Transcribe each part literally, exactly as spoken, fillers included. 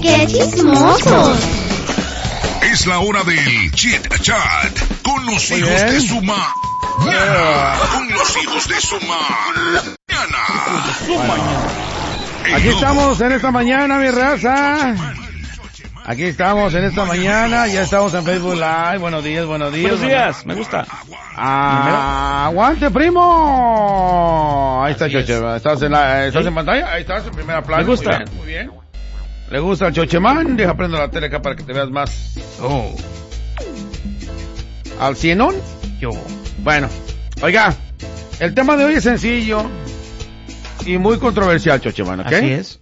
¡Qué chismosos! Es la hora del Chit Chat con los Muy hijos bien. de su ma... Yeah. Con los hijos de su mañana. Aquí estamos en esta mañana, mi raza. Aquí estamos en esta mañana, ya estamos en Facebook Live. Buenos días, buenos días. Buenos días, me gusta. Ah, ¡aguante, primo! Ahí está, Así Choche. es. ¿Estás, en, la, ¿Estás Sí. en pantalla? Ahí estás, en primera plana. Me gusta. Muy bien, muy bien. ¿Le gusta el Chochemán? Deja prendo la tele acá para que te veas más. Oh, ¿Al cienón? yo. Bueno, oiga, el tema de hoy es sencillo y muy controversial, Chochemán, ¿ok? Así es.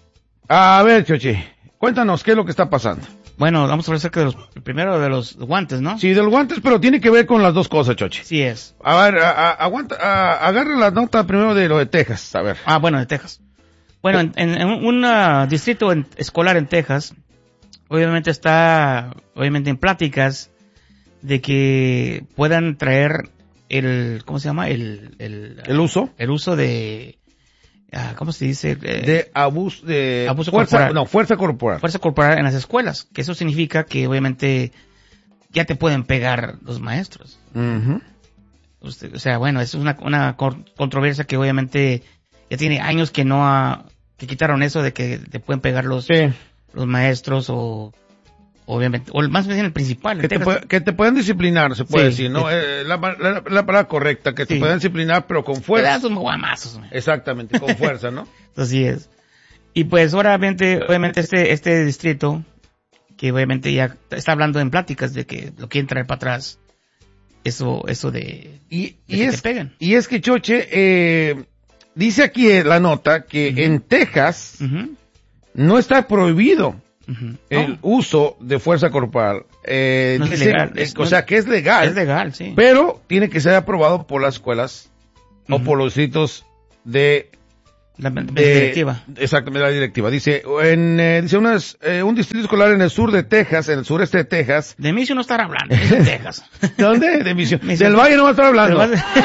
A ver, Choche, cuéntanos qué es lo que está pasando. Bueno, vamos a hablar acerca de los, primero de los guantes, ¿no? Sí, del guantes, pero tiene que ver con las dos cosas, Choche. Sí es. A ver, a, a- aguanta, a- agarra la nota primero de lo de Texas, a ver. Ah, bueno, de Texas. Bueno, en, en- en un ah, distrito en- escolar en Texas, obviamente está, obviamente en pláticas de que puedan traer el, ¿cómo se llama? El, el, El uso el uso de, ah, ¿cómo se dice? Eh, de abuso, de Abuso fuerza, corporal. no, fuerza corporal. fuerza corporal en las escuelas, que eso significa que obviamente ya te pueden pegar los maestros. Ujú. Usted- o sea, bueno, eso es una, una cor- controversia que obviamente ya tiene años que no ha, que quitaron eso de que te pueden pegar los, Sí, los maestros o obviamente, o el- más bien el principal. que en te, Texas. pue- que te pueden disciplinar, se puede Sí, decir, ¿no? sí. Eh, la, la, la palabra correcta, que te Sí. pueden disciplinar, pero con Te fuerza. dan sus guamazos. man. Exactamente, con fuerza, ¿no? Así es. Y pues obviamente, obviamente este, este distrito, que obviamente ya está hablando en pláticas de que lo quieren traer para atrás, eso, eso de, Y, de y que es, te peguen. y es que, Choche, eh, dice aquí eh, la nota que Ujú. en Texas Ujú, no está prohibido ujú. el Oh, uso de fuerza corporal. Eh, No es dice, ilegal, eh, es- o no- sea, que es legal, es legal, sí. pero tiene que ser aprobado por las escuelas o Ujú. por los distritos de... La, la de- directiva. Exactamente, la directiva. Dice, en, eh, dice unas, eh, un distrito escolar en el sur de Texas, en el sureste de Texas. De mí sí no estar hablando, es en Texas. ¿Dónde? De Misión. Misión. Del Valle no va a estar hablando. Pero vas-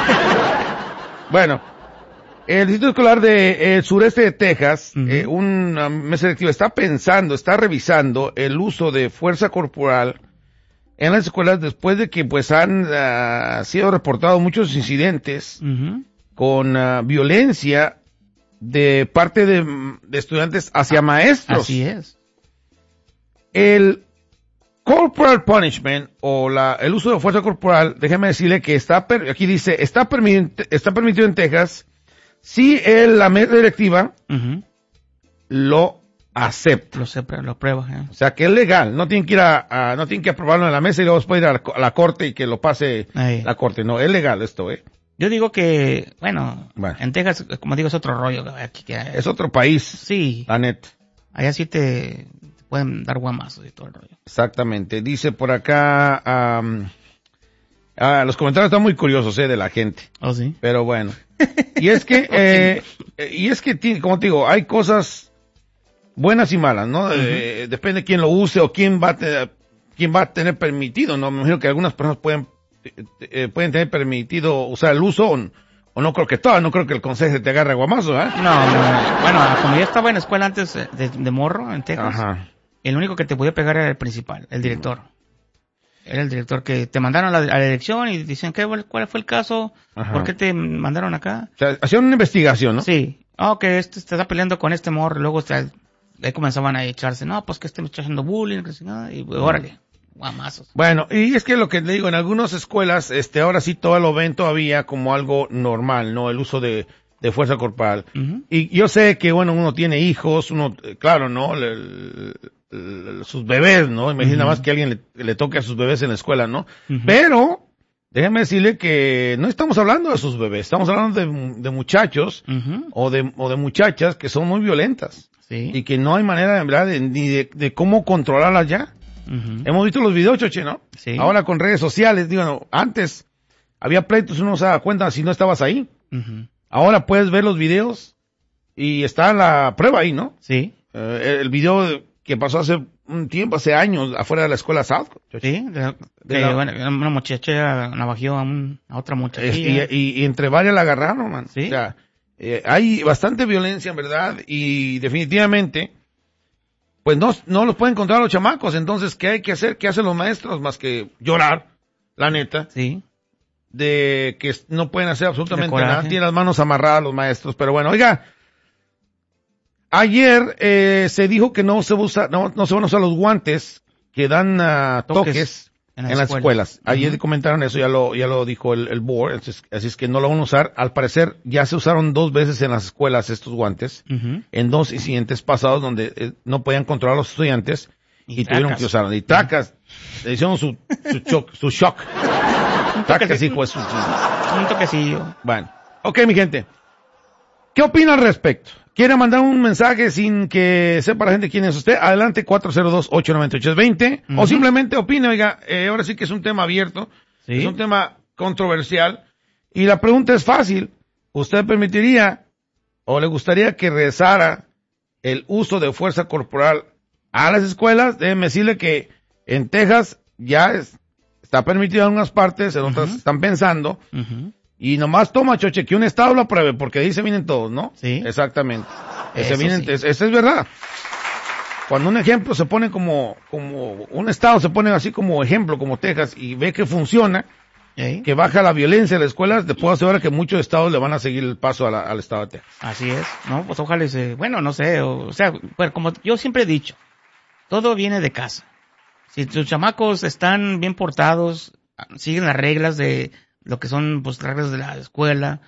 Bueno, el Distrito Escolar de el sureste de Texas, Ujú. eh, una mesa directiva está pensando, está revisando el uso de fuerza corporal en las escuelas después de que pues han ah, sido reportados muchos incidentes Ujú. con ah, violencia de parte de, de estudiantes hacia maestros. Así es. El corporal punishment o la, el uso de fuerza corporal, déjeme decirle que está, per- aquí dice, está, permi- está permitido en Texas si el, la mesa directiva Ujú. lo acepta. Lo, sé, lo prueba. ¿eh? O sea, que es legal. No tienen que ir a, a- no tienen que aprobarlo en la mesa y luego después ir a la, co- a la corte y que lo pase Ahí. la corte. No, es legal esto, eh. Yo digo que, bueno, Bueno. en Texas, como digo, es otro rollo. Aquí, que, Es otro país, sí, la neta. allá sí te, te pueden dar guamazos y todo el rollo. Exactamente. Dice por acá, am, ah, los comentarios están muy curiosos, eh, de la gente. ¿Oh, sí? Pero bueno. Y es que, eh, eh, y es que, ti- como te digo, hay cosas buenas y malas, ¿no? Eh, depende de quién lo use o quién va a tener, quién va a tener permitido, ¿no? Me imagino que algunas personas pueden, eh, eh, pueden tener permitido usar el uso o, n- o no creo que todas, no creo que el consejo te agarre a guamazo, ¿eh? No, no, bueno, como yo estaba en la escuela antes eh, de, de morro, en Texas, Ajá. el único que te podía pegar era el principal, el director. Era el director que te mandaron a la, a la dirección y dicen, ¿qué, ¿cuál fue el caso? Ajá. ¿Por qué te mandaron acá? O sea, hacían una investigación, ¿no? Sí. Oh, que este se está peleando con este morro. Y luego te- ahí comenzaban a echarse. No, pues que este me está haciendo bullying. Que si nada, y órale. Guamazos. Bueno, y es que lo que le digo, en algunas escuelas, este, ahora sí todo lo ven todavía como algo normal, ¿no? El uso de, de fuerza corporal. Ujú. Y yo sé que, bueno, uno tiene hijos, uno, eh, claro, ¿no? Le- le- le- sus bebés, ¿no? Imagina Ujú. más que alguien le, le toque a sus bebés en la escuela, ¿no? Ujú. Pero, déjeme decirle que no estamos hablando de sus bebés, estamos hablando de, de muchachos Ujú. o de, o de muchachas que son muy violentas Sí. y que no hay manera, en verdad, de- ni de, de cómo controlarlas ya. Ujú. Hemos visto los videos, Choche, ¿no? Sí. Ahora con redes sociales, digo, no, antes había pleitos, uno no se daba cuenta si no estabas ahí. Ujú. Ahora puedes ver los videos y está la prueba ahí, ¿no? Sí. Eh, el video que pasó hace un tiempo, hace años, afuera de la escuela South. Choche. Sí. De, De de- la- bueno, una muchacha navajeó a, un, a otra Es- muchachilla. y, y- y entre varias la agarraron, man. Sí. O sea, eh, hay bastante violencia, en verdad, y definitivamente pues no, no los pueden encontrar los chamacos. Entonces, ¿qué hay que hacer? ¿Qué hacen los maestros? Más que llorar, la neta. Sí. De que no pueden hacer absolutamente De nada. coraje. Tienen las manos amarradas los maestros. Pero bueno, oiga, ayer eh, se dijo que no se usa, no, no se van a usar los guantes que dan uh, toques, Toques en, en las las escuelas. escuelas. Ayer Ujú. comentaron eso, ya lo, ya lo dijo el, el board, así es, así es que no lo van a usar. Al parecer ya se usaron dos veces en las escuelas estos guantes, Ujú. en dos incidentes pasados donde eh, no podían controlar a los estudiantes y, Y tuvieron tracas. que usarlos. Y tracas, le hicieron su, su shock, su shock. Tracas, hijo de su... Un toquecillo. Bueno, ok, mi gente. ¿Qué opina al respecto? ¿Quiere mandar un mensaje sin que sepa la gente quién es usted? Adelante, cuatro cero dos, ocho nueve ocho, dos cero. Ujú. O simplemente opine, oiga, eh, ahora sí que es un tema abierto, Sí. es un tema controversial. Y la pregunta es fácil. ¿Usted permitiría o le gustaría que regresara el uso de fuerza corporal a las escuelas? Déjeme decirle que en Texas ya es- está permitido en unas partes, en otras Ujú. están pensando. Ujú. Y nomás toma, choche, que un estado lo apruebe, porque de ahí se vienen todos, ¿no? Sí. Exactamente. Ese Eso vienen, sí. es- Eso es verdad. Cuando un ejemplo se pone como, como, un estado se pone así como ejemplo, como Texas, y ve que funciona, ¿Eh? que baja la violencia en las escuelas, te puedo asegurar que muchos estados le van a seguir el paso a la- al estado de Texas. Así es. No, pues ojalá y se, bueno, no sé, o, o sea, bueno, como yo siempre he dicho, todo viene de casa. Si tus chamacos están bien portados, siguen las reglas de lo que son, pues, reglas de la escuela,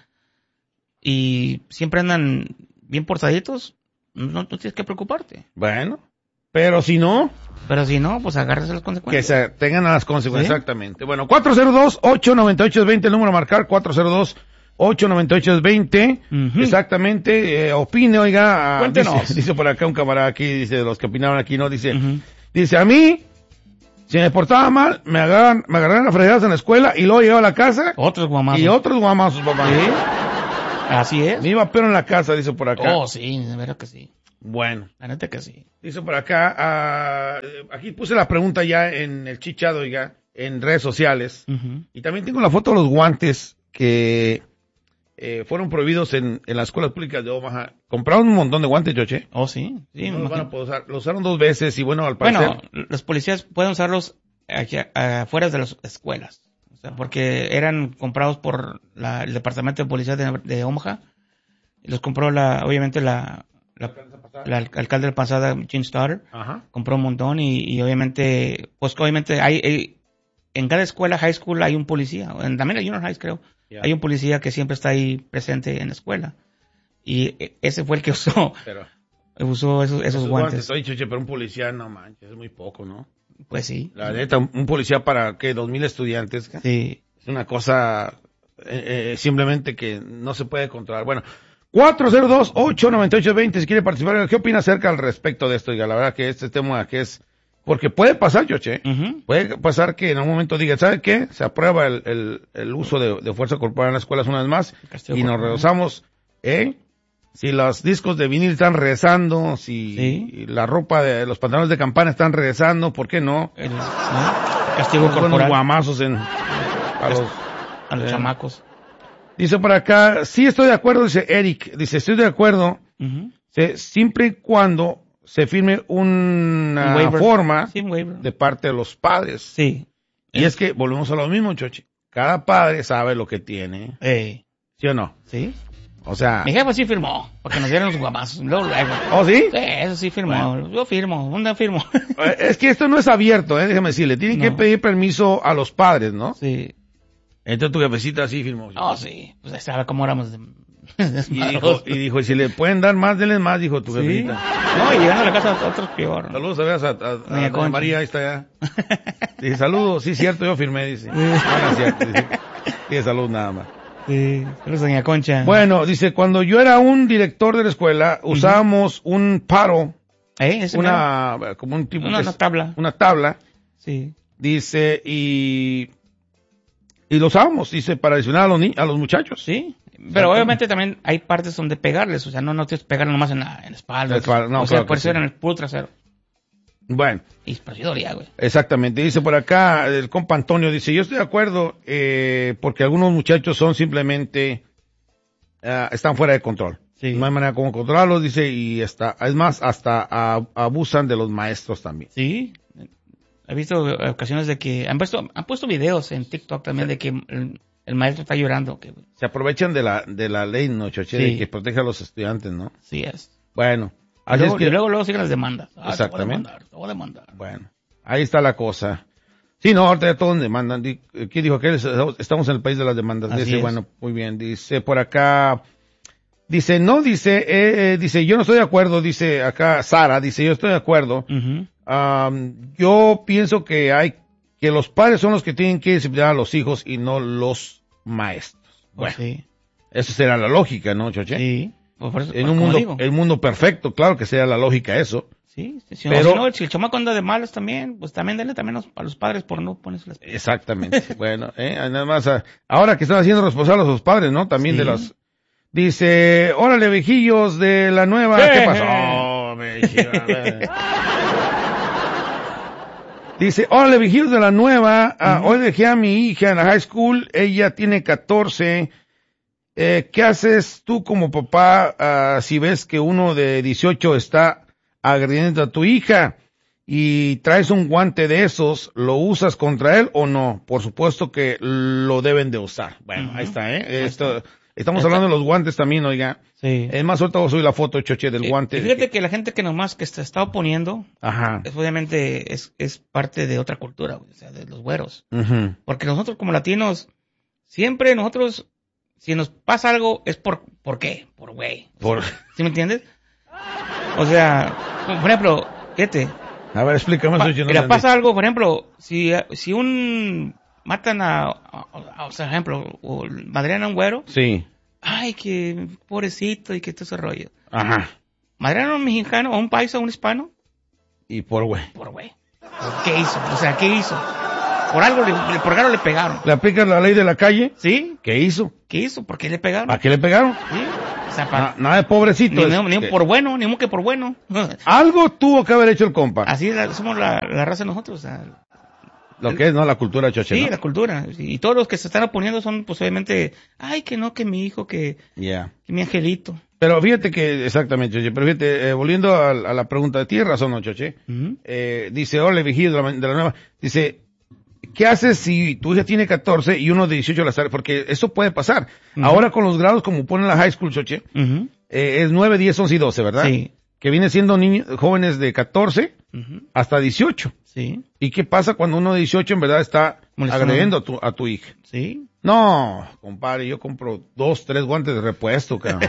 y siempre andan bien portaditos, no, no tienes que preocuparte. Bueno, pero si no, Pero si no, pues agárrese las que consecuencias. se tengan a las consecuencias. ¿Sí? Exactamente. Bueno, cuatro cero dos, ocho nueve ocho, dos cero, el número a marcar, cuatro cero dos, ocho nueve ocho, dos cero. Ujú. Exactamente, eh, opine, oiga. ah, Cuéntenos. Dice, dice por acá un camarada aquí, dice, de los que opinaron aquí, ¿no? Dice, Ujú. dice, a mí, si me portaba mal, me agarran, me agarraron a fregadas en la escuela y luego llegaba a la casa Otros guamazos. y otros guamazos, papá. Sí. Así es. Me iba pero en la casa, dice por acá. Oh, sí, de verdad que sí. Bueno. La neta que sí. Dice por acá, ah, eh, aquí puse la pregunta ya en el chichado, oiga, en redes sociales. Ujú. Y también tengo la foto de los guantes que eh, fueron prohibidos en, en las escuelas públicas de Omaha. Compraron un montón de guantes, Choche. Oh, sí. Sí, No me los van a imagino. poder usar. Los usaron dos veces y bueno, al parecer... Bueno, los policías pueden usarlos aquí, a- afuera de las escuelas. O sea, porque eran comprados por la- el departamento de policía de, de Omaha. Y los compró la, obviamente la, la, la al- alcalde de pasada, Jim Stoddard. Ajá. Compró un montón y, y obviamente, pues que obviamente hay, hay- en cada escuela, high school, hay un policía. En- también en junior high, creo. Ya. Hay un policía que siempre está ahí presente en la escuela. Y e- ese fue el que usó, Pero usó esos, esos guantes. Oye, Choche, pero un policía, no manches, es muy poco, ¿no? Pues sí. La neta, un, un policía para, ¿qué? ¿Dos mil estudiantes? Sí. Es una cosa eh, eh, simplemente que no se puede controlar. Bueno, cuatro cero dos, ocho nueve ocho, dos cero, si quiere participar. ¿Qué opina acerca al respecto de esto? Oiga, la verdad que este tema que es... Porque puede pasar, Choche. Ujú. Puede pasar que en algún momento diga, ¿sabe qué? Se aprueba el, el, el uso de, de fuerza corporal en las escuelas una vez más Castigo y nos corporal. regresamos, ¿eh? Si los discos de vinil están regresando, si Sí. la ropa de los pantalones de campana están regresando, ¿por qué no? El, ¿no? Castigo Unos buenos corporal guamazos en, a los, a los eh, chamacos. Dice por acá, sí estoy de acuerdo, dice Eric, dice estoy de acuerdo, Ujú. se- siempre y cuando se firme una Un waiver. forma Sí, un waiver. de parte de los padres. Sí. Y es que volvemos a lo mismo, Chochi. Cada padre sabe lo que tiene, Eh, ¿sí o no? sí. O sea, Mi jefe sí firmó, porque nos dieron los guamazos. Luego, luego. ¿oh sí? Sí, eso sí firmó. Yo firmo. ¿Dónde firmo? Eh, Es que esto no es abierto, ¿eh? Déjame decirle, tienen que No. pedir permiso a los padres, ¿no? Sí. Entonces tu jefecita sí firmó. Oh, sí. Pues sabe cómo éramos de... Y desmadrosos. dijo, y dijo, y si le pueden dar más, denles más, dijo tu Sí. jefecita. No, y llegando a la casa otros peor. Saludos a, a, a, a Doña doña Concha. María, ahí está ya. Dice, saludos, sí, cierto, yo firmé, dice. No, no es cierto, dice. Dice, salud nada más. Sí. Saludos, doña Concha. Bueno, dice, cuando yo era un director de la escuela, usábamos un paro, ¿Eh? Ese mero. una, como un tipo Una, que una es- tabla. una tabla, Sí. dice, y, y lo usábamos, dice, para adicionar a los, ni- a los muchachos. Sí. Pero obviamente también hay partes donde pegarles. O sea, no, no tienes que pegarle nomás en la, en la espalda. La espalda, no, o sea, claro que puede ser sí. en el puro trasero. Bueno, Y pero sí dolía, güey. exactamente. Dice por acá, el compa Antonio, dice, yo estoy de acuerdo, eh, porque algunos muchachos son simplemente, ah, están fuera de control. Sí. No hay manera como controlarlos, dice, y hasta, es más, hasta a, abusan de los maestros también. Sí. He visto ocasiones de que han puesto, han puesto videos en TikTok también sí. de que el, el maestro está llorando. Que... Se aprovechan de la, de la ley, ¿no, Choche? Sí. De que protege a los estudiantes, ¿no? Sí es. Bueno. Y luego, es que... y luego, luego siguen las demandas. Ah, exactamente. Te voy a demandar, te voy a demandar. Bueno. Ahí está la cosa. Sí, no, ahorita ya todos demandan. ¿Quién dijo que estamos en el país de las demandas? Así dice, es. Bueno, muy bien. Dice por acá, dice, no, dice, eh, eh, dice, yo no estoy de acuerdo, dice acá Sara, dice, yo estoy de acuerdo. Uh-huh. Um, yo pienso que hay, que los padres son los que tienen que disciplinar a los hijos y no los maestros. Bueno, sí. Eso será la lógica, ¿no, Choche? Sí. Pues por eso, en un mundo, el mundo perfecto, claro que sería la lógica eso. Sí, si, pero, si, no, si el chamaco anda de malas también, pues también denle también a los, a los padres por no ponerse las... Exactamente. Bueno, eh, nada más, ahora que están haciendo responsables a los padres, ¿no? También sí. de las... Dice, órale, viejillos de la nueva... Sí. ¿Qué pasó? Oh, me... Dice, órale, viejillos de la nueva, uh, uh-huh. hoy dejé a mi hija en la high school, ella tiene catorce... Eh, ¿qué haces tú como papá uh, si ves que uno de dieciocho está agrediendo a tu hija y traes un guante de esos, ¿lo usas contra él o no? Por supuesto que lo deben de usar. Bueno, uh-huh. ahí está, ¿eh? Esto, estamos hablando de los guantes también, oiga. Sí. Es más, ahorita voy a subir la foto, Choche, del sí. guante. Y fíjate que... que la gente que nomás que se está oponiendo, Ajá. Es, obviamente es, es parte de otra cultura, o sea, de los güeros. Uh-huh. Porque nosotros como latinos, siempre nosotros... Si nos pasa algo, es por, ¿por qué? Por güey. Por... ¿Sí me entiendes? O sea, por ejemplo, fíjate. A ver, explícame Pa- eso. Yo no mira, entendí. pasa algo, por ejemplo, si, si un, matan a, a, a o sea, por ejemplo, o madrean a un güero. Sí. Ay, que pobrecito y que todo ese rollo. Ajá. Madrean a un mexicano, a un paisa, a un hispano. Y por güey. Por güey. ¿Qué hizo? O sea, ¿qué hizo? Por algo, le, por algo le pegaron. ¿Le aplican la ley de la calle? ¿Sí? ¿Qué hizo? ¿Qué hizo? ¿Por qué le pegaron? ¿A qué le pegaron? Sí. O sea, para... Na, nada de pobrecito. Ni, es ni, ni que... por bueno, ni que por bueno. Algo tuvo que haber hecho el compa. Así es la, somos la, la raza de nosotros. O sea, Lo que es, ¿no? La cultura, Choche, sí, ¿no? la cultura. Y todos los que se están oponiendo son, pues, obviamente, ay, que no, que mi hijo, que, yeah. que mi angelito. Pero fíjate que, exactamente, Choche, pero fíjate, eh, volviendo a, a la pregunta, tienes razón, ¿no, Choche? Uh-huh. Eh, dice, hola, vigilio de la, de la nueva, dice, ¿qué haces si tu hija tiene catorce y uno de dieciocho la sale? Porque eso puede pasar. Uh-huh. Ahora con los grados, como ponen la high school, Choche, uh-huh. eh, es nueve, diez, once y doce, ¿verdad? Sí. Que viene siendo niños, jóvenes de catorce uh-huh. hasta dieciocho. Sí. ¿Y qué pasa cuando uno de dieciocho en verdad está agrediendo a tu, a tu hija? Sí. No, compadre, yo compro dos, tres guantes de repuesto, cabrón.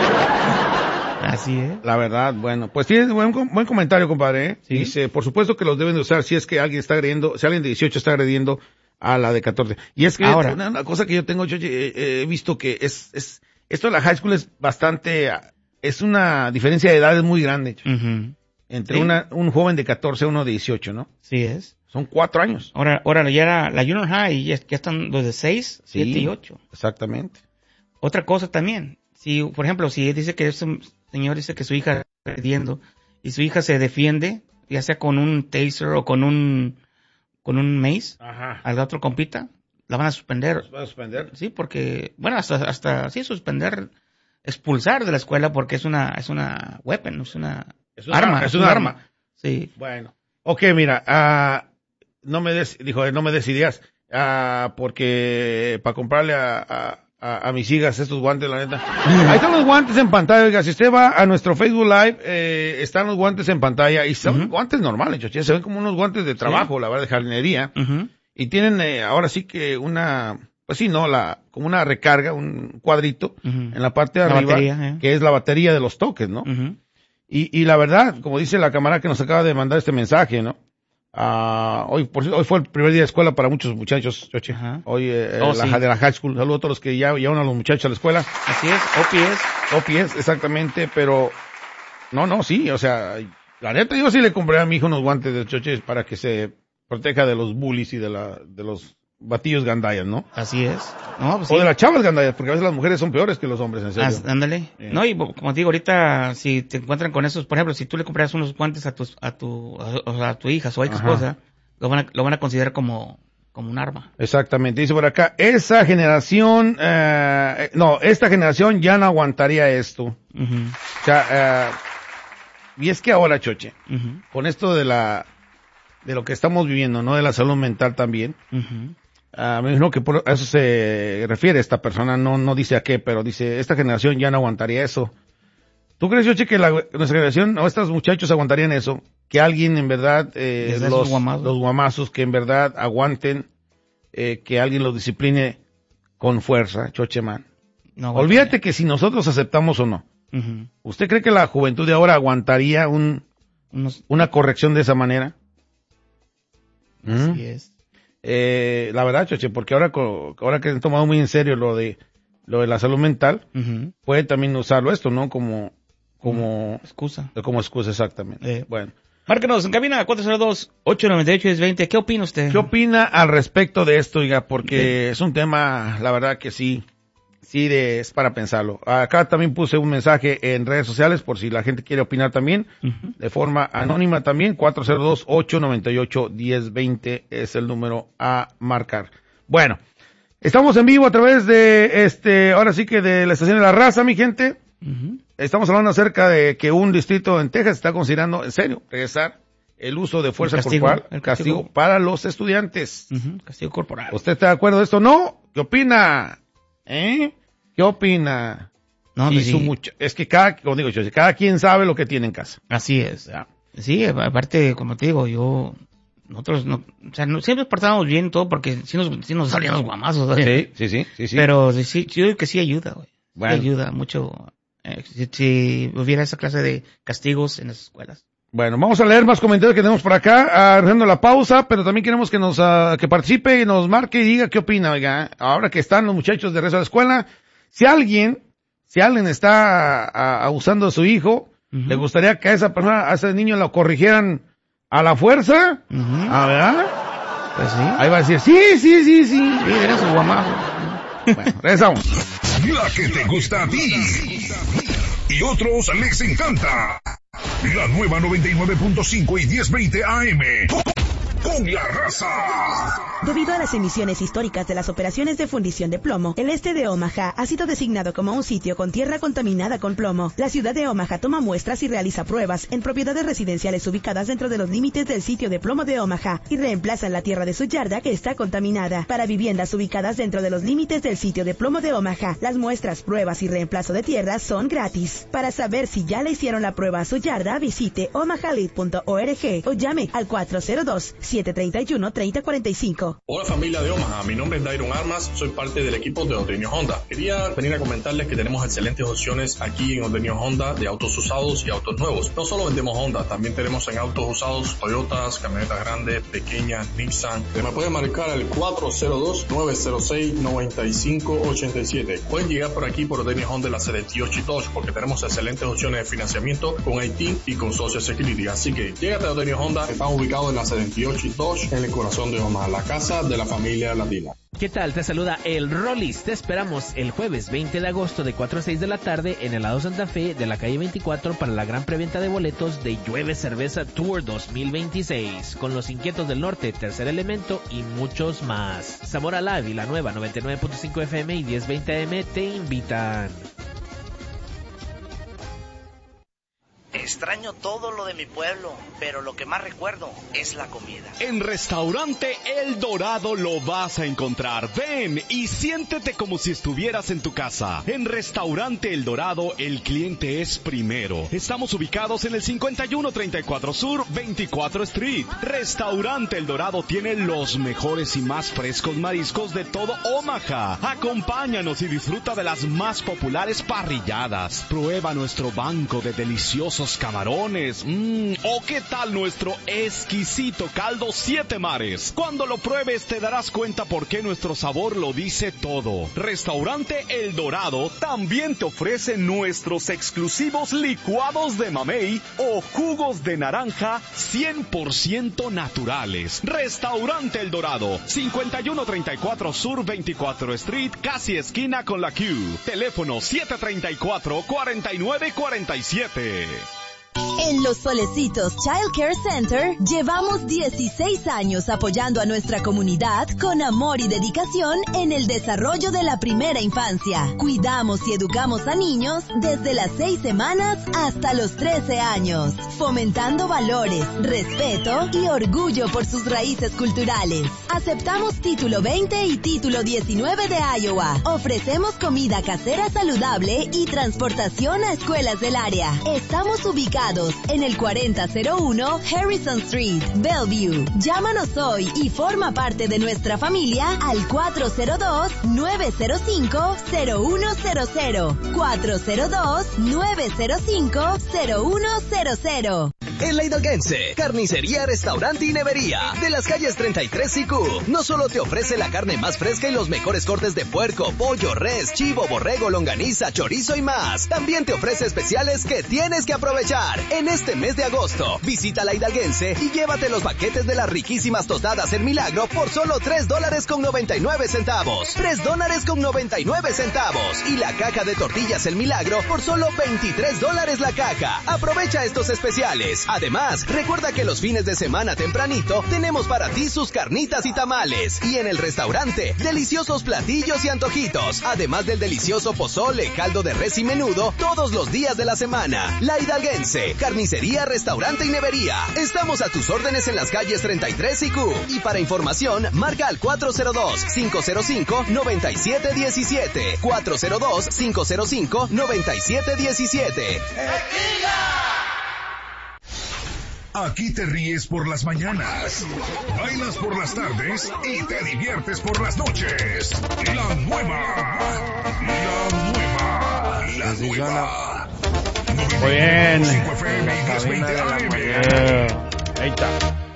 Así es. La verdad, bueno, pues tienes buen, buen comentario, compadre, ¿eh? Sí. Dice, por supuesto que los deben de usar si es que alguien está agrediendo, si alguien de dieciocho está agrediendo a la de catorce. Y es que ahora, una, una cosa que yo tengo, yo eh, he visto que es, es, esto de la high school es bastante, es una diferencia de edades muy grande. Uh-huh. Entre sí. una, un joven de catorce y uno de dieciocho, ¿no? Sí es. Son cuatro años. Ahora, ahora ya era la junior high, ya, ya están los de seis, sí, siete y ocho. Exactamente. Otra cosa también, si, por ejemplo, si dice que ese señor dice que su hija está perdiendo y su hija se defiende, ya sea con un taser o con un, con un mace, ajá, al otro compita, la van a suspender. ¿Los van a suspender? Sí, porque, bueno, hasta, hasta, sí, suspender, expulsar de la escuela porque es una, es una weapon, es una, es una arma. Es una arma. arma. Sí. Bueno. Ok, mira, uh, no me des, dijo, no me des ideas, uh, porque para comprarle a, a, a, a mis hijas estos guantes, la neta. Ahí están los guantes en pantalla, oiga, si usted va a nuestro Facebook Live, eh, están los guantes en pantalla y son uh-huh. guantes normales, choche, se ven como unos guantes de trabajo, sí. la verdad, de jardinería. Uh-huh. Y tienen, eh, ahora sí que una, pues sí, no, la, como una recarga, un cuadrito uh-huh. en la parte de la arriba, batería, eh. que es la batería de los toques, ¿no? Uh-huh. Y, y la verdad, como dice la camarada que nos acaba de mandar este mensaje, ¿no? Uh, hoy, por hoy fue el primer día de escuela para muchos muchachos, Choche. Uh-huh. Hoy, eh, oh, la, sí. de la high school. Saludos a todos los que ya llevan a los muchachos a la escuela. Así es, O P S. O P S, exactamente, pero, no, no, sí, o sea, la neta, yo sí le compré a mi hijo unos guantes de Choche para que se proteja de los bullies y de la, de los batillos gandayas, ¿no? Así es. No, pues o sí. de las chavas gandayas, porque a veces las mujeres son peores que los hombres, en serio. Ah, ándale. Yeah. No, y como te digo, ahorita, si te encuentran con esos, por ejemplo, si tú le compras unos guantes a tu, a tu, a, a tu hija, su ex esposa, lo van a, lo van a considerar como, como un arma. Exactamente, dice por acá, esa generación, eh, no, esta generación ya no aguantaría esto. Uh-huh. O sea, eh, y es que ahora, Choche, Uh-huh. con esto de la, de lo que estamos viviendo, ¿no? De la salud mental también, Uh-huh. uh, me imagino que por a eso se refiere esta persona, no, no dice a qué, pero dice, esta generación ya no aguantaría eso. ¿Tú crees, Choche, que la, nuestra generación, o estos muchachos aguantarían eso? Que alguien en verdad, eh, los, guamazos. los guamazos, que en verdad aguanten, eh, que alguien los discipline con fuerza, Chocheman. No, Olvídate que si nosotros aceptamos o no. Uh-huh. ¿Usted cree que la juventud de ahora aguantaría un, Unos, una corrección de esa manera? así ¿Mm? es. Eh, la verdad, Choche, porque ahora, co- ahora que han tomado muy en serio lo de, lo de la salud mental, Uh-huh. pueden también usarlo esto, ¿no? Como, como, Excusa. como excusa, exactamente. Eh. Bueno. Márquenos en cabina cuatro cero dos, ocho nueve ocho, uno cero dos cero. ¿Qué opina usted? ¿Qué opina al respecto de esto, oiga? Porque es un tema, la verdad que sí, sí de, es para pensarlo. Acá también puse un mensaje en redes sociales por si la gente quiere opinar también, Uh-huh. de forma anónima también. Cuatro cero dos, ocho nueve ocho, uno cero dos cero es el número a marcar. Bueno, estamos en vivo a través de este, ahora sí que de la estación de La Raza, mi gente. Uh-huh. Estamos hablando acerca de que un distrito en Texas está considerando, en serio, regresar el uso de fuerza El castigo, corporal, el castigo. castigo. para los estudiantes. Uh-huh. Castigo corporal. ¿Usted está de acuerdo de esto? ¿No? ¿Qué opina? ¿Eh? ¿Qué opina? No, Y pues su sí. mucha- es que cada, como digo yo, cada quien sabe lo que tiene en casa. Así es. Sí, aparte, como te digo, yo, nosotros, no, o sea, no, siempre portábamos bien y todo porque sí nos, sí nos salían los guamazos, ¿sabes? Sí, sí, sí, sí, sí. Pero sí, sí, yo digo que sí ayuda, güey. Sí Bueno. ayuda mucho. Eh, si, si hubiera esa clase de castigos en las escuelas. Bueno, vamos a leer más comentarios que tenemos por acá, ah, haciendo la pausa, pero también queremos que nos, ah, que participe y nos marque y diga qué opina, oiga, ahora que están los muchachos de resto de la escuela, si alguien, si alguien está ah, abusando de su hijo, Uh-huh. le gustaría que a esa persona, a ese niño lo corrigieran a la fuerza, Uh-huh. ¿ah, verdad? Pues sí. Ahí va a decir, sí, sí, sí, sí. Sí, era su guamazo. Bueno, regresamos. La que te gusta a ti y otros les encanta. La nueva noventa y nueve punto cinco y diez veinte A M. Con La Raza. Debido a las emisiones históricas de las operaciones de fundición de plomo, el este de Omaha ha sido designado como un sitio con tierra contaminada con plomo. La ciudad de Omaha toma muestras y realiza pruebas en propiedades residenciales ubicadas dentro de los límites del sitio de plomo de Omaha y reemplazan la tierra de su yarda que está contaminada. Para viviendas ubicadas dentro de los límites del sitio de plomo de Omaha, las muestras, pruebas y reemplazo de tierra son gratis. Para saber si ya le hicieron la prueba a su yarda, visite omaha lead punto org o llame al cuatro cero dos, siete tres uno, tres cero cuatro cinco. Hola familia de Omaha, mi nombre es Dairon Armas, soy parte del equipo de Ordeño Honda. Quería venir a comentarles que tenemos excelentes opciones aquí en Ordeño Honda de autos usados y autos nuevos. No solo vendemos Honda, también tenemos en autos usados Toyotas, camionetas grandes, pequeñas, Nissan. Me pueden marcar al cuatro cero dos, nueve cero seis, nueve cinco ocho siete. Pueden llegar por aquí por Ordeño Honda en la setenta y ocho y Dodge porque tenemos excelentes opciones de financiamiento con I T y con Social Security. Así que llégate a Ordeño Honda, están ubicados en la setenta y ocho y Dodge en el corazón de Omaha, la casa de la familia latina. ¿Qué tal? Te saluda el Rollis. Te esperamos el jueves veinte de agosto de cuatro a seis de la tarde en el lado Santa Fe de la calle veinticuatro para la gran preventa de boletos de Llueve Cerveza Tour dos mil veintiséis con Los Inquietos del Norte, Tercer Elemento y muchos más. Sabor a Live y la nueva noventa y nueve punto cinco F M y diez veinte A M te invitan. Extraño todo lo de mi pueblo, pero lo que más recuerdo es la comida. En Restaurante El Dorado lo vas a encontrar. Ven y siéntete como si estuvieras en tu casa. En Restaurante El Dorado, el cliente es primero. Estamos ubicados en el cincuenta y uno treinta y cuatro Sur, veinticuatro Street. Restaurante El Dorado tiene los mejores y más frescos mariscos de todo Omaha. Acompáñanos y disfruta de las más populares parrilladas. Prueba nuestro banco de deliciosos camarones. Mmm, o qué tal nuestro exquisito caldo Siete Mares. Cuando lo pruebes te darás cuenta por qué nuestro sabor lo dice todo. Restaurante El Dorado también te ofrece nuestros exclusivos licuados de mamey o jugos de naranja cien por ciento naturales. Restaurante El Dorado, cincuenta y uno treinta y cuatro Sur veinticuatro Street, casi esquina con la Q. Teléfono siete tres cuatro, cuatro nueve cuatro siete. En Los Solecitos Child Care Center llevamos dieciséis años apoyando a nuestra comunidad con amor y dedicación en el desarrollo de la primera infancia. Cuidamos y educamos a niños desde las seis semanas hasta los trece años, fomentando valores, respeto y orgullo por sus raíces culturales. Aceptamos título veinte y título diecinueve de Iowa. Ofrecemos comida casera saludable y transportación a escuelas del área. Estamos ubicados en el cuarenta cero uno Harrison Street, Bellevue. Llámanos hoy y forma parte de nuestra familia al cuatro cero dos, nueve cero cinco, cero uno cero cero. cuatro cero dos, nueve cero cinco, cero uno cero cero. En la Hidalguense, carnicería, restaurante y nevería, de las calles treinta y tres y Q, no solo te ofrece la carne más fresca y los mejores cortes de puerco, pollo, res, chivo, borrego, longaniza, chorizo y más, también te ofrece especiales que tienes que aprovechar. En este mes de agosto, visita la Hidalguense y llévate los paquetes de las riquísimas tostadas El Milagro por solo tres dólares con noventa y nueve centavos. tres dólares con noventa y nueve centavos. Y la caja de tortillas El Milagro por solo veintitrés dólares la caja. Aprovecha estos especiales. Además, recuerda que los fines de semana tempranito tenemos para ti sus carnitas y tamales. Y en el restaurante, deliciosos platillos y antojitos. Además del delicioso pozole, caldo de res y menudo, todos los días de la semana. La Hidalguense, carnicería, restaurante y nevería. Estamos a tus órdenes en las calles treinta y tres y Q. Y para información, marca al cuatro cero dos, cinco cero cinco, nueve siete uno siete. cuatro cero dos, cinco cero cinco, nueve siete uno siete. Aquí te ríes por las mañanas, bailas por las tardes y te diviertes por las noches. La nueva, la nueva, la nueva. Muy bien. Eh, ahí está.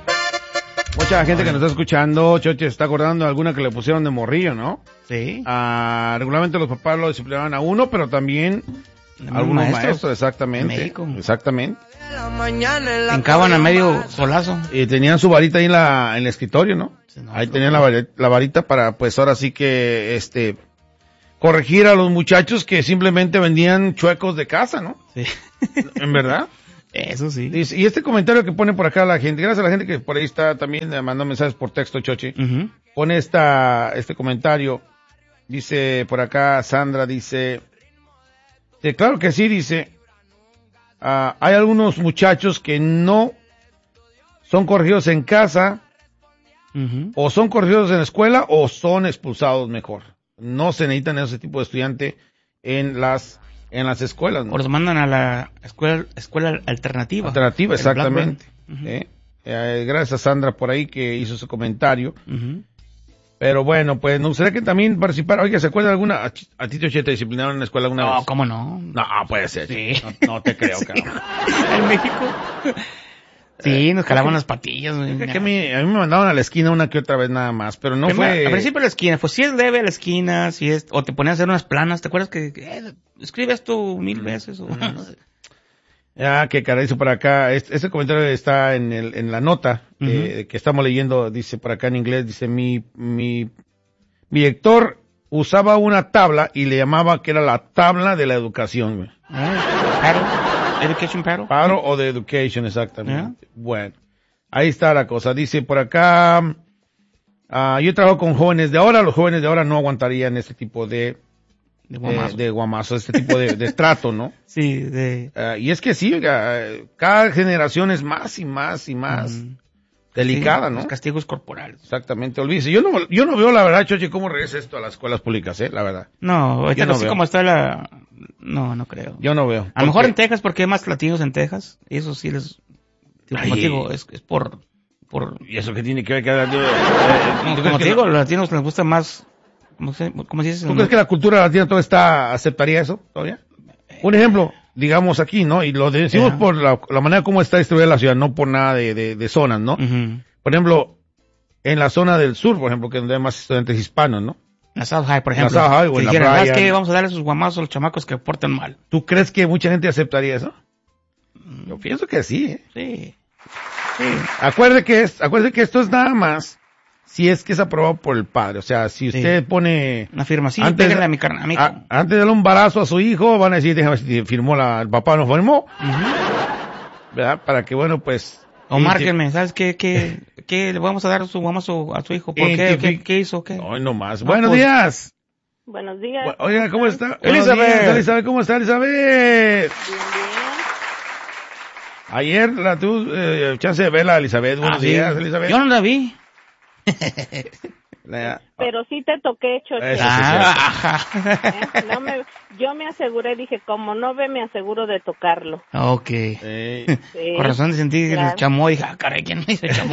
Mucha gente que nos está escuchando, Choche, está acordando de alguna que le pusieron de morrillo, ¿no? Sí. Ah, regularmente los papás lo disciplinaban a uno, pero también algunos maestros, maestros, exactamente. Médico. Exactamente. Hincaban a medio solazo. Y tenían su varita ahí en la, en el escritorio, ¿no? Sí, no ahí tenían la varita, la varita para, pues ahora sí que, este, corregir a los muchachos que simplemente vendían chuecos de casa, ¿no? Sí. ¿En verdad? Eso sí. Dice, y este comentario que pone por acá la gente, gracias a la gente que por ahí está también mandando mensajes por texto, Chochi, uh-huh. Pone esta, este comentario, dice por acá Sandra, dice, de, claro que sí, dice, uh, hay algunos muchachos que no son corregidos en casa, uh-huh. O son corregidos en la escuela, o son expulsados mejor. No se necesitan ese tipo de estudiante en las en las escuelas, ¿no? O los mandan a la escuela escuela alternativa. Alternativa, exactamente. Uh-huh. ¿Eh? Eh, gracias a Sandra por ahí que hizo su comentario. Uh-huh. Pero bueno, pues nos gustaría que también participara. Oiga, ¿se acuerda alguna? ¿A, a ti te disciplinaron en la escuela alguna no, vez? No, ¿cómo no? No, puede ser. Sí. No, no te creo, sí. Cabrón. En México. Sí, nos jalaban las patillas. Que, que a, mí, a mí me mandaban a la esquina una que otra vez nada más, pero no Primero, fue... Al principio a la esquina, pues si es leve a la esquina, si es... O te ponían a hacer unas planas, ¿te acuerdas que... que eh, escribe esto mil veces o... No sé. Ya, que caray, dice por acá, este, este comentario está en el, en la nota, uh-huh. eh, que estamos leyendo, dice por acá en inglés, dice, mi, mi, mi director usaba una tabla y le llamaba que era la tabla de la educación, güey. Ah, Education Paro. Paro o de Education, exactamente. Yeah. Bueno, ahí está la cosa. Dice por acá, uh, yo trabajo con jóvenes de ahora, los jóvenes de ahora no aguantarían este tipo de... De guamazo. De, de guamazo, este tipo de, de trato, ¿no? Sí, de... Uh, y es que sí, uh, cada generación es más y más y más mm. delicada, sí, ¿no? Los castigos corporales. Exactamente, olvídese. Yo no, yo no veo, la verdad, Choche, cómo regresa esto a las escuelas públicas, ¿eh? La verdad. No, ahorita no así como está la... No, no creo. Yo no veo. A lo mejor en Texas, porque hay más latinos en Texas. Y eso sí les... Como te digo, es, es por, por... ¿Y eso qué tiene que ver? Que, eh, como como te digo, no? Los latinos les gusta más... ¿Cómo se, cómo se dice? ¿Tú crees que la cultura latina todo está, aceptaría eso todavía? Un ejemplo, digamos aquí, ¿no? Y lo decimos yeah. por la, la manera como está distribuida la ciudad, no por nada de, de, de zonas, ¿no? Uh-huh. Por ejemplo, en la zona del sur, por ejemplo, que donde hay más estudiantes hispanos, ¿no? La South High, por ejemplo. La South High o si en la dijeran, playa. ¿sabes qué? Vamos a darle sus guamazos a los chamacos que porten mal. ¿Tú crees que mucha gente aceptaría eso? Yo pienso que sí, ¿eh? Sí. Sí. Acuerde que es, acuerde que esto es nada más si es que es aprobado por el padre. O sea, si usted sí. pone... Una firma, sí, antes, a mi carna, a a, antes de darle un embarazo a su hijo, van a decir, déjame ver si firmó la, el papá no firmó. Uh-huh. ¿verdad? Para que, bueno, pues... O márquenme, ¿sabes qué, qué, qué le vamos a dar a su, vamos a su, a su hijo? ¿Por qué? ¿Qué, qué hizo? ¿Qué? Hoy no más. No, Buenos pues, días. Buenos días. Oiga, ¿cómo está? Elizabeth. Buenos días, Elizabeth, ¿cómo está, Elizabeth? Bien, bien. Ayer la tuve eh, chance de verla, Elizabeth. Buenos Ah, sí. días, Elizabeth. Yo no la vi. La- Pero sí te toqué, Choche. Eso sí, Ah, ¿Eh? No me, yo me aseguré, dije, como no ve, me aseguro de tocarlo. ok. Eh, Sí, Con razón sentí el claro. chamoy. Dije, ah, caray, ¿quién me dice chamoy?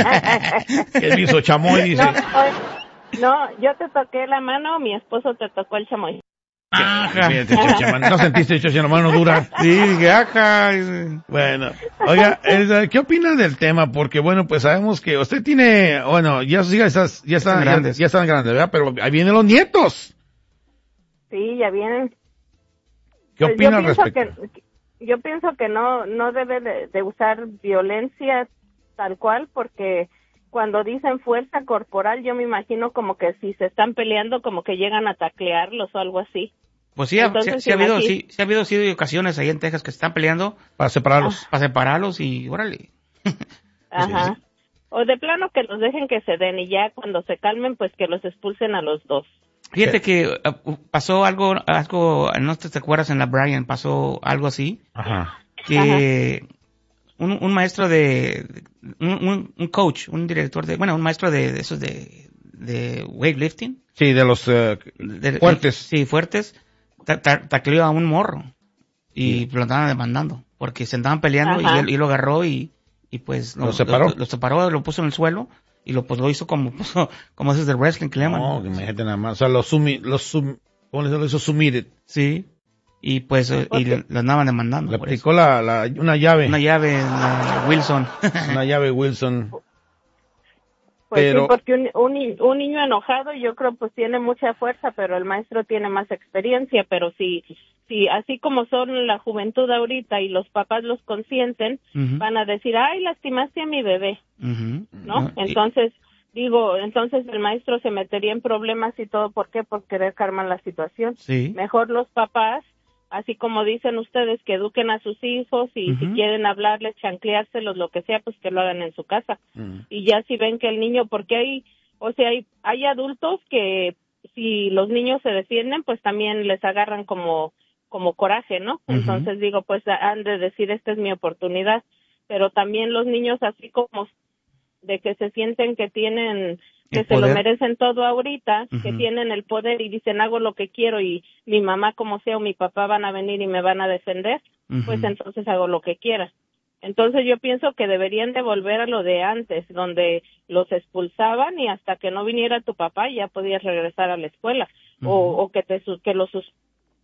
¿Qué hizo chamoy? Dice. No, oye, no, yo te toqué la mano, mi esposo te tocó el chamoy. Ajá. Fíjate, chocha, man, ¿no sentiste, chocha, la mano dura? Sí, dije, ajá. Bueno, oiga, Elizabeth, ¿qué opina del tema? Porque, bueno, pues sabemos que usted tiene, bueno, ya, ya, estás, ya, están, Están ya, grandes. ya están grandes, ¿verdad? Pero ahí vienen los nietos. Sí, ya vienen. ¿Qué Pues opina al yo pienso respecto? que yo pienso que no no debe de, de usar violencia tal cual, porque cuando dicen fuerza corporal, yo me imagino como que si se están peleando, como que llegan a taclearlos o algo así. Pues sí, ha, Entonces, sí, sí ha habido, imagi- sí, sí ha habido, sí, ocasiones ahí en Texas que se están peleando Para separarlos. para separarlos y órale. Ajá. O de plano que los dejen que se den y ya cuando se calmen, pues que los expulsen a los dos. Fíjate que uh, pasó algo, algo, no te acuerdas en la Bryan, pasó algo así, Ajá. que un, un maestro de, un, un, un coach, un director de, bueno, un maestro de, de esos de, de weightlifting. Sí, de los eh, de- fuertes. Sí, fuertes, ta- ta- tacleó a un morro y lo andaban demandando porque se andaban peleando y Ajá. él, y lo agarró y, y pues ¿Lo separó? Lo, lo separó, lo puso en el suelo y lo pues lo hizo como puso, como esos de wrestling que le llaman. No, que me gente nada más. O sea, los sumi, los sum, ¿cómo les digo? Los submitted. Sí. Y pues eh, y le, lo andaban demandando. Le por aplicó la, la, una llave. eso. Una llave, la Wilson. Una llave Wilson. Pues Pero- sí, porque un, un, ni- un niño enojado yo creo pues tiene mucha fuerza, pero el maestro tiene más experiencia, pero si, si así como son la juventud ahorita y los papás los consienten, Ujú. van a decir, ay, lastimaste a mi bebé, Ujú. ¿no? No, y- Entonces, digo, entonces el maestro se metería en problemas y todo, ¿por qué? Por querer calmar la situación. Sí. Mejor los papás, así como dicen ustedes, que eduquen a sus hijos y si Ujú. quieren hablarles, chancleárselos, lo que sea, pues que lo hagan en su casa. Mm. Y ya si ven que el niño, porque hay, o sea, hay, hay adultos que si los niños se defienden, pues también les agarran como, como coraje, ¿no? Ujú. Entonces digo, pues han de decir, esta es mi oportunidad. Pero también los niños, así como de que se sienten que tienen, que El se lo poder. merecen todo ahorita, que Ujú. tienen el poder y dicen hago lo que quiero y mi mamá como sea o mi papá van a venir y me van a defender, Ujú. pues entonces hago lo que quiera. Entonces yo pienso que deberían de volver a lo de antes, donde los expulsaban y hasta que no viniera tu papá ya podías regresar a la escuela. Ujú. o, o que te su- que los sus-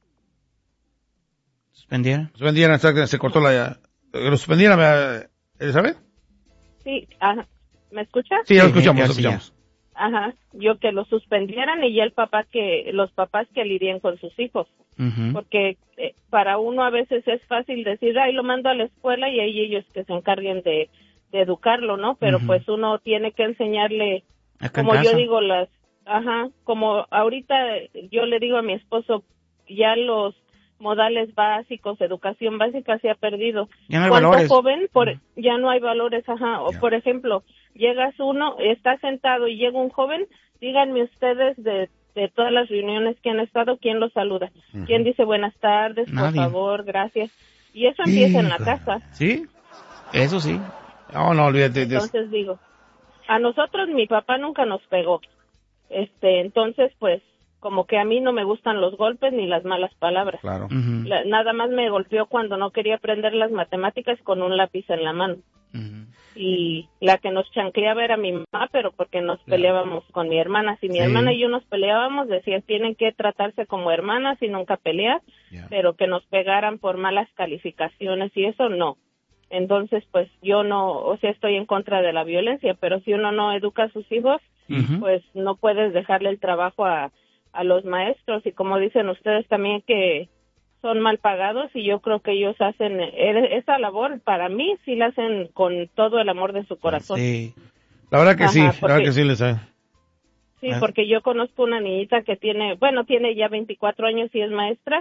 ¿Suspendieron? Suspendieran, exacto, se cortó la, que lo suspendieran, ¿verdad, Elizabeth? sí, ajá, ¿me escuchas? Sí, ya lo Sí, escuchamos, ya, lo sí, ya. escuchamos. Ajá, yo que los suspendieran y ya el papá que, los papás que lidien con sus hijos. Ujú. Porque eh, para uno a veces es fácil decir, ay, lo mando a la escuela y ahí ellos que se encarguen de, de educarlo, ¿no? Pero Ujú. pues uno tiene que enseñarle, Acá en como yo casa. digo, las, ajá, como ahorita yo le digo a mi esposo, ya los modales básicos, educación básica se ha perdido. Ya no hay ¿Cuánto valores. joven? Por, Ujú. ya no hay valores, ajá. O Ya. por ejemplo, llegas uno, está sentado y llega un joven, díganme ustedes de, de todas las reuniones que han estado, ¿quién los saluda? Ujú. ¿Quién dice buenas tardes, Nadie. por favor, gracias? Y eso empieza en la Híjole. casa. Sí, eso sí. No, no, olvídate de eso. Entonces digo, a nosotros mi papá nunca nos pegó. Este, entonces pues como que a mí no me gustan los golpes ni las malas palabras. Claro. Ujú. La- nada más me golpeó cuando no quería aprender las matemáticas con un lápiz en la mano. Ujú. Y la que nos chancleaba era mi mamá, pero porque nos peleábamos con mi hermana. Si mi Sí. hermana y yo nos peleábamos, decía, tienen que tratarse como hermanas y nunca pelear, Ya. pero que nos pegaran por malas calificaciones y eso no. Entonces, pues yo no, o sea, estoy en contra de la violencia, pero si uno no educa a sus hijos, Ujú. pues no puedes dejarle el trabajo a, a los maestros. Y como dicen ustedes también que son mal pagados y yo creo que ellos hacen e- esa labor, para mí sí la hacen con todo el amor de su corazón. Sí, Sí. La verdad que Ajá, sí, la porque- verdad que sí, Elizabeth. porque yo conozco una niñita que tiene, bueno, tiene ya veinticuatro años y es maestra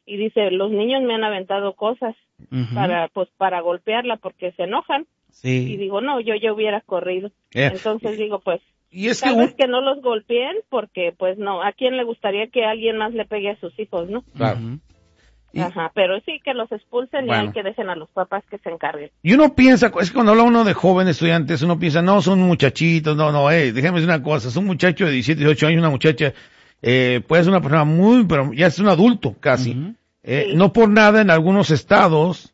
y dice, los niños me han aventado cosas uh-huh. para pues para golpearla porque se enojan. Sí. Y digo, no, yo ya hubiera corrido. Yeah. Entonces digo, pues, y es tal que vez un... que no los golpeen porque, pues, no, ¿a quién le gustaría que alguien más le pegue a sus hijos, no? Claro. Uh-huh. Y... Ajá, pero sí, que los expulsen bueno. y hay que dejen a los papás que se encarguen. Y uno piensa, es que cuando habla uno de jóvenes estudiantes, uno piensa, no, son muchachitos, no, no, eh, déjame decir una cosa, es un muchacho de diecisiete, dieciocho años, una muchacha, eh, puede ser una persona muy, pero ya es un adulto casi. Uh-huh. eh, sí. No por nada en algunos estados,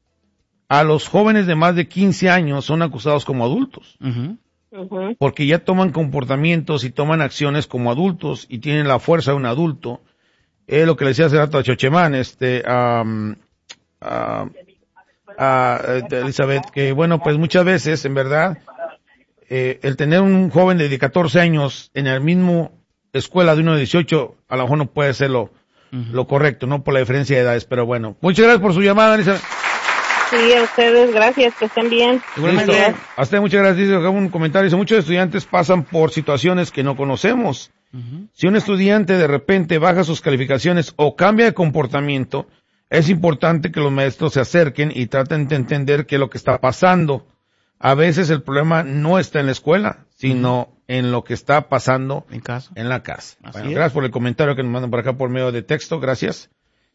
a los jóvenes de más de quince años son acusados como adultos. Uh-huh. Uh-huh. Porque ya toman comportamientos y toman acciones como adultos y tienen la fuerza de un adulto. Es lo que le decía hace rato a Chochemán, este, um, a, a, a Elizabeth, que bueno, pues muchas veces, en verdad, eh, el tener un joven de catorce años en la misma escuela de uno de dieciocho, a lo mejor no puede ser lo, uh-huh. lo correcto, no por la diferencia de edades, pero bueno. Muchas gracias por su llamada, Elizabeth. Sí, a ustedes, gracias, que estén bien. Listo. A usted muchas gracias. Dice un comentario, dice, muchos estudiantes pasan por situaciones que no conocemos. Uh-huh. Si un estudiante de repente baja sus calificaciones o cambia de comportamiento, es importante que los maestros se acerquen y traten de entender qué es lo que está pasando. A veces el problema no está en la escuela, sino uh-huh. en lo que está pasando en, casa. en la casa. Bueno, gracias por el comentario que nos mandan por acá por medio de texto, gracias.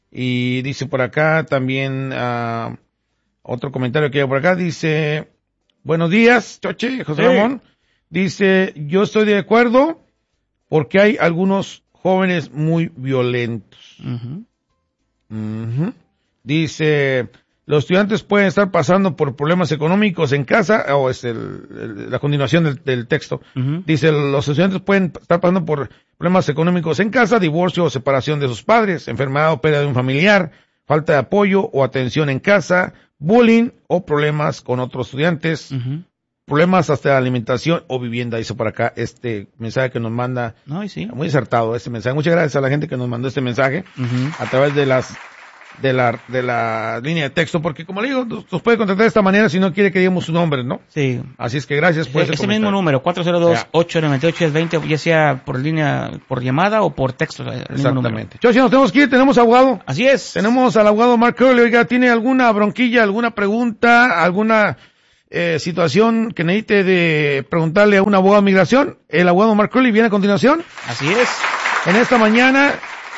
Y dice por acá también... Uh, otro comentario que hay por acá, dice, buenos días, Choche, José sí. Ramón, dice, yo estoy de acuerdo porque hay algunos jóvenes muy violentos. Uh-huh. Uh-huh. Dice, los estudiantes pueden estar pasando por problemas económicos en casa, o es el, el, la continuación del, del texto, uh-huh. dice, los estudiantes pueden estar pasando por problemas económicos en casa, divorcio o separación de sus padres, enfermedad o pérdida de un familiar, falta de apoyo o atención en casa, bullying o problemas con otros estudiantes, uh-huh. problemas hasta de alimentación o vivienda, dice por acá este mensaje que nos manda, no, sí. muy acertado este mensaje. Muchas gracias a la gente que nos mandó este mensaje uh-huh. a través de las de la de la línea de texto, porque como le digo, nos, nos puede contactar de esta manera si no quiere que digamos su nombre, ¿no? Sí. Así es que gracias por ese Ese mismo número, cuatro cero dos, ocho nueve ocho, uno cero, ya sea por línea, por llamada o por texto. Exactamente. Chochi, nos tenemos que ir, tenemos abogado. Así es. Tenemos al abogado Mark Curley. Oiga, ¿tiene alguna bronquilla, alguna pregunta, alguna eh, situación que necesite de preguntarle a un abogado de migración? El abogado Mark Curley viene a continuación. Así es. En esta mañana,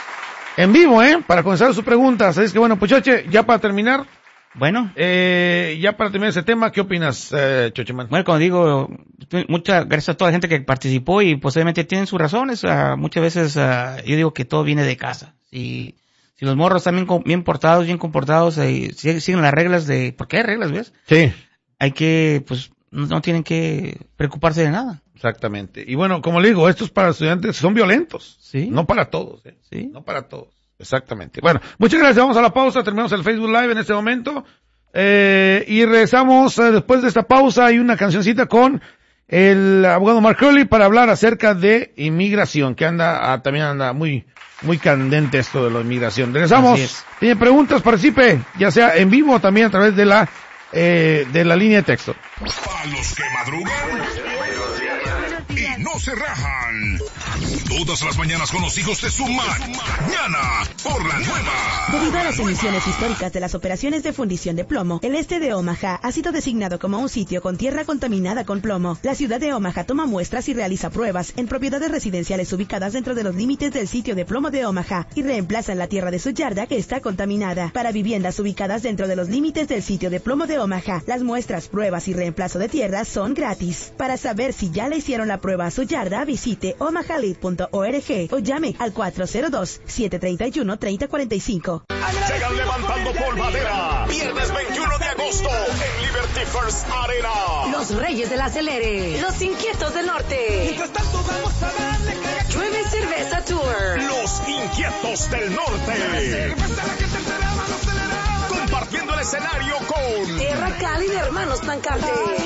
en vivo, ¿eh? Para comenzar sus preguntas. Así es que bueno, pues Choche, ya para terminar. Bueno. Eh, ya para terminar ese tema, ¿qué opinas, eh, Chocheman? Bueno, como digo, muchas gracias a toda la gente que participó y posiblemente tienen sus razones. Uh, muchas veces uh, yo digo que todo viene de casa. Y si los morros están bien, bien portados, bien comportados, y siguen las reglas de... ¿Por qué hay reglas, ves? Sí. Hay que, pues, no, no tienen que preocuparse de nada. Exactamente. Y bueno, como le digo, esto es para estudiantes que son violentos. Sí. No para todos, ¿eh? Sí. No para todos. Exactamente. Bueno, muchas gracias. Vamos a la pausa. Terminamos el Facebook Live en este momento. Eh, y regresamos eh, después de esta pausa. Hay una cancioncita con el abogado Mark Curley para hablar acerca de inmigración, que anda, ah, también anda muy, muy candente esto de la inmigración. Regresamos. Tiene preguntas, participe, ya sea en vivo o también a través de la, eh, de la línea de texto. Para los que madrugan y no se rajan. Todas las mañanas con los hijos de su mañana por la nueva. Debido a las emisiones históricas de las operaciones de fundición de plomo, el este de Omaha ha sido designado como un sitio con tierra contaminada con plomo. La ciudad de Omaha toma muestras y realiza pruebas en propiedades residenciales ubicadas dentro de los límites del sitio de plomo de Omaha y reemplazan la tierra de su yarda que está contaminada. Para viviendas ubicadas dentro de los límites del sitio de plomo de Omaha, las muestras, pruebas y reemplazo de tierra son gratis. Para saber si ya le hicieron la prueba a su yarda, visite omaha lead punto org o llame al cuatro cero dos, siete tres uno, tres cero cuatro cinco. Llegan levantando polvadera. Viernes veintiuno de agosto en Liberty First Arena. Los Reyes del Acelere. Los Inquietos del Norte. Mientras tanto vamos a darle calle. Llueve Cerveza Tour. Los Inquietos del Norte. Compartiendo el escenario con Tierra Cali de Hermanos Tancante.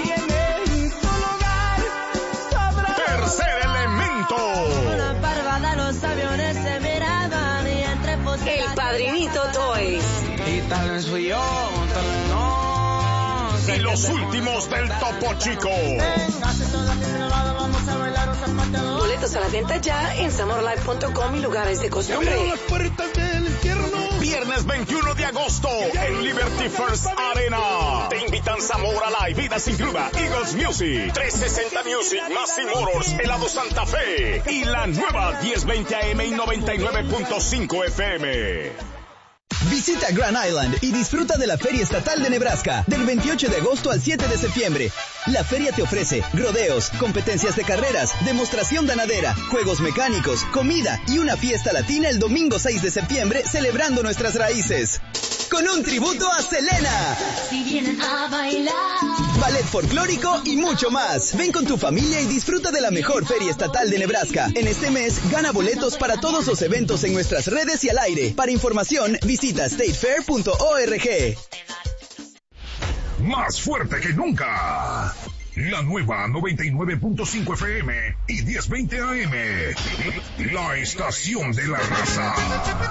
Tercer Elemento. Una parvada, los aviones se miraban y entre El Padrinito Toys. Y tal vez fui yo, tal vez no. Y los últimos del Topo Chico. Boletos Boletos a la venta ya en samoralife punto com y lugares de costumbre. Las puertas del infierno. Viernes veintiuno de agosto en Liberty First Arena. Te invitan Zamora Live, Vida Sin Cruda, Eagles Music, trescientos sesenta Music, Massey Motors, Helado Santa Fe y la nueva diez veinte A M y noventa y nueve punto cinco F M. Visita Grand Island y disfruta de la Feria Estatal de Nebraska del veintiocho de agosto al siete de septiembre. La feria te ofrece rodeos, competencias de carreras, demostración ganadera, juegos mecánicos, comida y una fiesta latina el domingo seis de septiembre celebrando nuestras raíces. Con un tributo a Selena. Si vienen a bailar. Ballet folclórico y mucho más. Ven con tu familia y disfruta de la mejor Feria Estatal de Nebraska. En este mes, gana boletos para todos los eventos en nuestras redes y al aire. Para información, visita state fair punto org. Más fuerte que nunca. La nueva noventa y nueve punto cinco F M y diez veinte A M. La estación de la raza.